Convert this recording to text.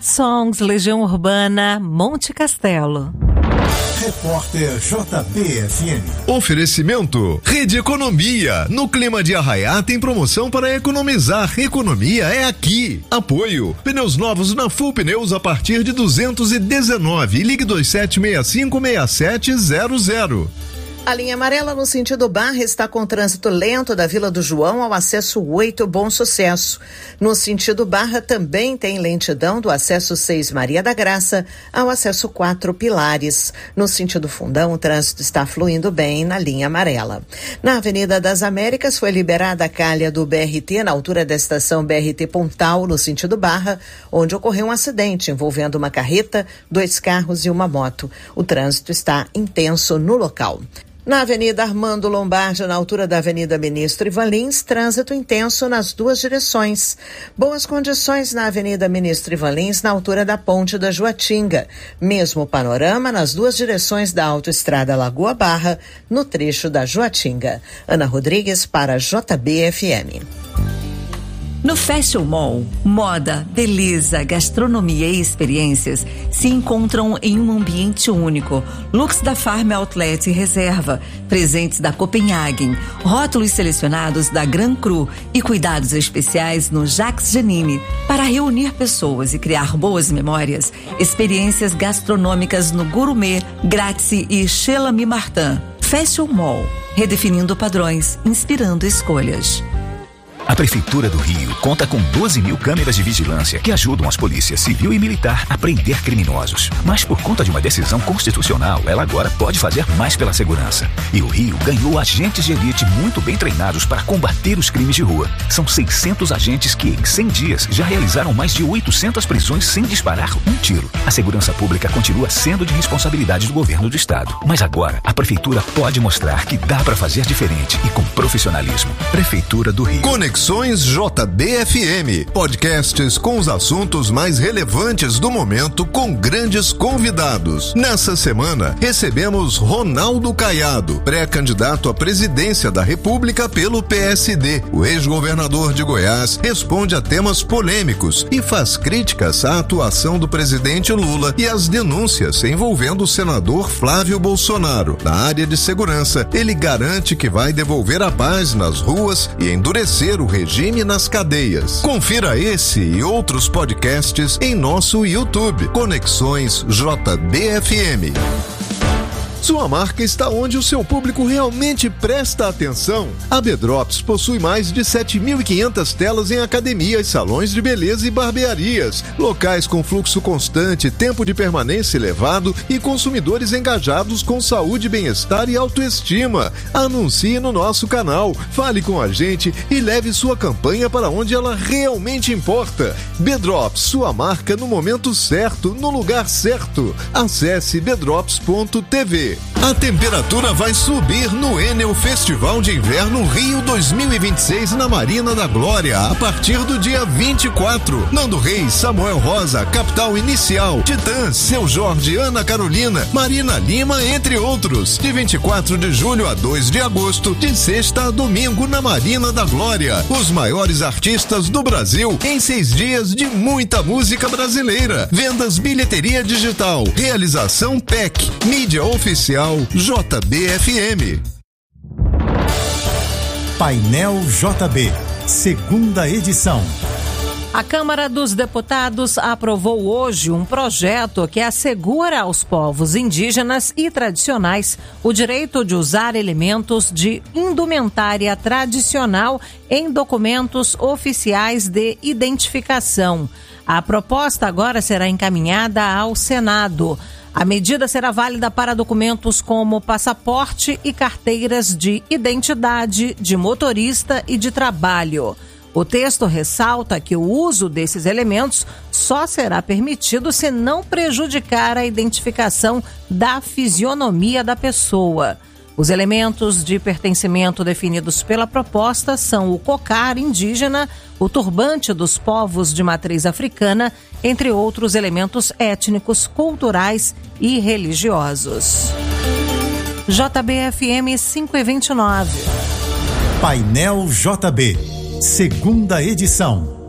Songs, Legião Urbana, Monte Castelo. Repórter JBFM. Oferecimento Rede Economia. No clima de Arraiá tem promoção para economizar. Economia é aqui. Apoio. Pneus novos na Full Pneus a partir de 219. Ligue 27656700. A linha amarela no sentido Barra está com trânsito lento da Vila do João ao acesso 8 Bom Sucesso. No sentido Barra também tem lentidão do acesso 6 Maria da Graça ao acesso 4 Pilares. No sentido Fundão, o trânsito está fluindo bem na linha amarela. Na Avenida das Américas foi liberada a calha do BRT na altura da estação BRT Pontal, no sentido Barra, onde ocorreu um acidente envolvendo uma carreta, 2 carros e uma moto. O trânsito está intenso no local. Na Avenida Armando Lombardi, na altura da Avenida Ministro Ivan Lins, trânsito intenso nas duas direções. Boas condições na Avenida Ministro Ivan Lins, na altura da Ponte da Joatinga. Mesmo panorama nas duas direções da Autoestrada Lagoa Barra, no trecho da Joatinga. Ana Rodrigues para JBFM. No Fashion Mall, moda, beleza, gastronomia e experiências se encontram em um ambiente único. Looks da Farm Outlet e Reserva, presentes da Copenhagen, rótulos selecionados da Gran Cru e cuidados especiais no Jacques Janine. Para reunir pessoas e criar boas memórias, experiências gastronômicas no Gourmet, Grazie e Chez L'Ami Martin. Fashion Mall, redefinindo padrões, inspirando escolhas. A Prefeitura do Rio conta com 12 mil câmeras de vigilância que ajudam as polícias civil e militar a prender criminosos. Mas por conta de uma decisão constitucional, ela agora pode fazer mais pela segurança. E o Rio ganhou agentes de elite muito bem treinados para combater os crimes de rua. São 600 agentes que, em 100 dias, já realizaram mais de 800 prisões sem disparar um tiro. A segurança pública continua sendo de responsabilidade do governo do estado. Mas agora, a Prefeitura pode mostrar que dá para fazer diferente e com profissionalismo. Prefeitura do Rio. Conexões JBFM, podcasts com os assuntos mais relevantes do momento com grandes convidados. Nessa semana, recebemos Ronaldo Caiado, pré-candidato à presidência da República pelo PSD. O ex-governador de Goiás responde a temas polêmicos e faz críticas à atuação do presidente Lula e às denúncias envolvendo o senador Flávio Bolsonaro. Na área de segurança, ele garante que vai devolver a paz nas ruas e endurecer o regime nas cadeias. Confira esse e outros podcasts em nosso YouTube. Conexões JBFM. Sua marca está onde o seu público realmente presta atenção. A B-Drops possui mais de 7.500 telas em academias, salões de beleza e barbearias, locais com fluxo constante, tempo de permanência elevado e consumidores engajados com saúde, bem-estar e autoestima. Anuncie no nosso canal, fale com a gente e leve sua campanha para onde ela realmente importa. B-Drops, sua marca no momento certo, no lugar certo. Acesse bdrops.tv. A temperatura vai subir no Enel Festival de Inverno Rio 2026 na Marina da Glória a partir do dia 24. Nando Reis, Samuel Rosa, Capital Inicial, Titãs, Seu Jorge, Ana Carolina, Marina Lima, entre outros. De 24 de julho a 2 de agosto, de sexta a domingo na Marina da Glória. Os maiores artistas do Brasil em 6 dias de muita música brasileira. Vendas bilheteria digital. Realização PEC. Mídia oficial JBFM. Painel JB, segunda edição. A Câmara dos Deputados aprovou hoje um projeto que assegura aos povos indígenas e tradicionais o direito de usar elementos de indumentária tradicional em documentos oficiais de identificação. A proposta agora será encaminhada ao Senado. A medida será válida para documentos como passaporte e carteiras de identidade, de motorista e de trabalho. O texto ressalta que o uso desses elementos só será permitido se não prejudicar a identificação da fisionomia da pessoa. Os elementos de pertencimento definidos pela proposta são o cocar indígena, o turbante dos povos de matriz africana, entre outros elementos étnicos, culturais e religiosos. JBFM 5:29. Painel JB, segunda edição.